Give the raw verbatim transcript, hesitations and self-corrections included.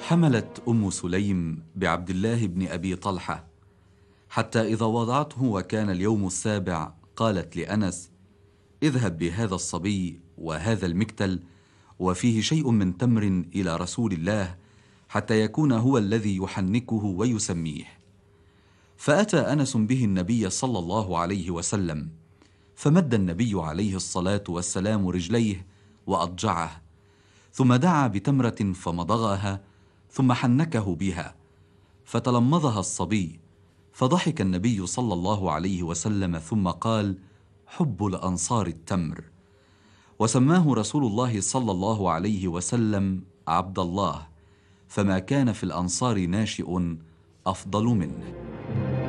حملت أم سليم بعبد الله بن أبي طلحة حتى إذا وضعته وكان اليوم السابع قالت لأنس: اذهب بهذا الصبي وهذا المكتل وفيه شيء من تمر إلى رسول الله حتى يكون هو الذي يحنكه ويسميه. فأتى أنس به النبي صلى الله عليه وسلم، فمد النبي عليه الصلاة والسلام رجليه وأضجعه، ثم دعا بتمرة فمضغها، ثم حنكه بها، فتلمضها الصبي، فضحك النبي صلى الله عليه وسلم ثم قال: حب الأنصار التمر. وسماه رسول الله صلى الله عليه وسلم عبد الله، فما كان في الأنصار ناشئ أفضل منه.